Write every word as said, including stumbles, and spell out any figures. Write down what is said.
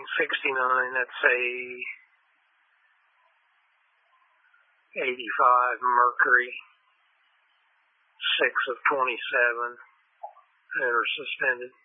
nineteen sixty-nine, that's a eighty-five Mercury, six of twenty-seven that are suspended.